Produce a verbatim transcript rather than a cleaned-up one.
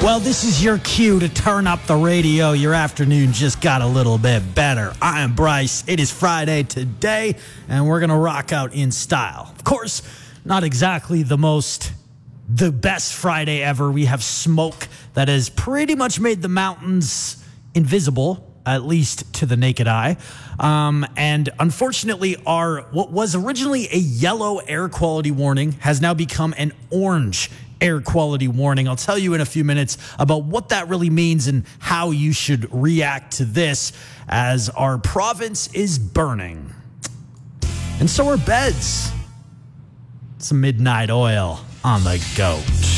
Well, this is your cue to turn up the radio. Your afternoon just got a little bit better. I am Bryce. It is Friday today, and we're going to rock out in style. Of course, not exactly the most, the best Friday ever. We have smoke that has pretty much made the mountains invisible, at least to the naked eye. Um, and unfortunately, our what was originally a yellow air quality warning has now become an orange air quality warning. I'll tell you in a few minutes about what that really means and how you should react to this as our province is burning. And so are beds. Some Midnight Oil on the goat.